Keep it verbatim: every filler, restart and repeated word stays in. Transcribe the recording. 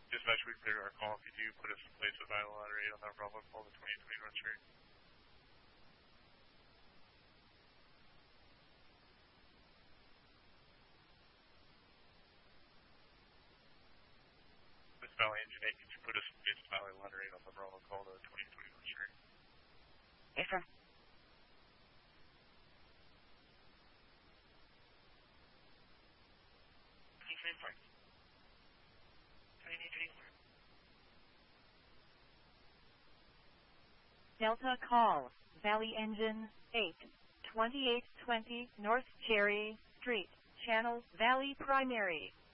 Dispatch, we clear our call. If you do put us in place with bilateral eight on that Bravo, call the twenty twenty North Street. This Valley Engine eight, could you put us in place with bilateral eight on the Bravo, call the twenty twenty North Street? Yes, sir. Delta call, Valley Engine eight, twenty-eight twenty North Cherry Street, Channel Valley Primary.